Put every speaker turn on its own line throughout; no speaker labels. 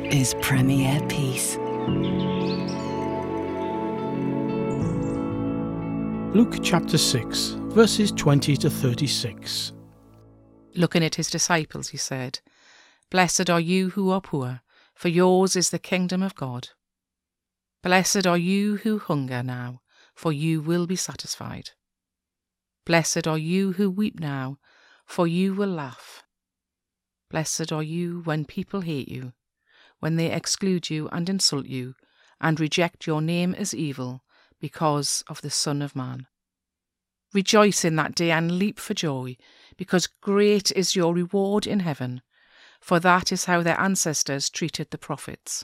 is Premier Peace.
Luke chapter 6, verses 20 to 36.
Looking at his disciples, he said, "Blessed are you who are poor, for yours is the kingdom of God. Blessed are you who hunger now, for you will be satisfied. Blessed are you who weep now, for you will laugh. Blessed are you when people hate you, when they exclude you and insult you, and reject your name as evil, because of the Son of Man. Rejoice in that day and leap for joy, because great is your reward in heaven, for that is how their ancestors treated the prophets.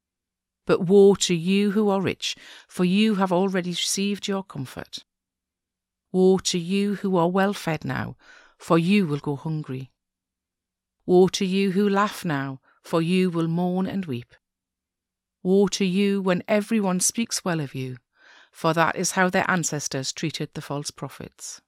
But woe to you who are rich, for you have already received your comfort. Woe to you who are well fed now, for you will go hungry. Woe to you who laugh now, for you will mourn and weep. Woe to you when everyone speaks well of you, for that is how their ancestors treated the false prophets.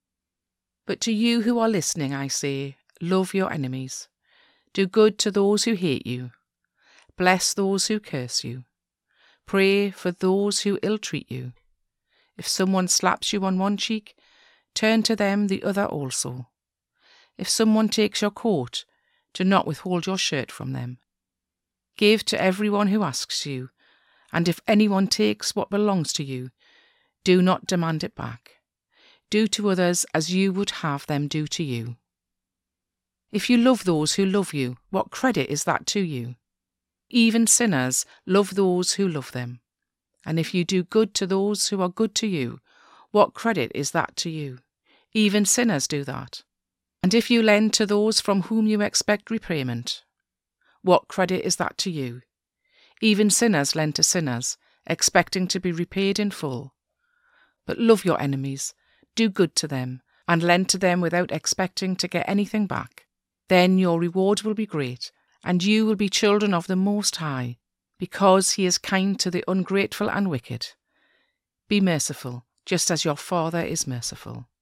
But to you who are listening, I say, love your enemies. Do good to those who hate you. Bless those who curse you. Pray for those who ill-treat you. If someone slaps you on one cheek, turn to them the other also. If someone takes your coat, do not withhold your shirt from them. Give to everyone who asks you, and if anyone takes what belongs to you, do not demand it back. Do to others as you would have them do to you. If you love those who love you, what credit is that to you? Even sinners love those who love them. And if you do good to those who are good to you, what credit is that to you? Even sinners do that. And if you lend to those from whom you expect repayment, what credit is that to you? Even sinners lend to sinners, expecting to be repaid in full. But love your enemies, do good to them, and lend to them without expecting to get anything back. Then your reward will be great, and you will be children of the Most High, because he is kind to the ungrateful and wicked. Be merciful, just as your Father is merciful.